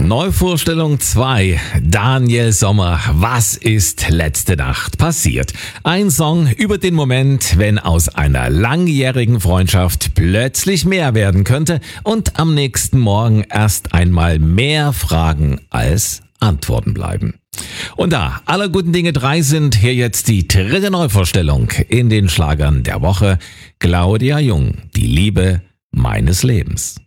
Neuvorstellung 2. Daniel Sommer. Was ist letzte Nacht passiert? Ein Song über den Moment, wenn aus einer langjährigen Freundschaft plötzlich mehr werden könnte und am nächsten Morgen erst einmal mehr Fragen als Antworten bleiben. Und da aller guten Dinge 3 sind, hier jetzt die 3. Neuvorstellung in den Schlagern der Woche. Claudia Jung, die Liebe meines Lebens.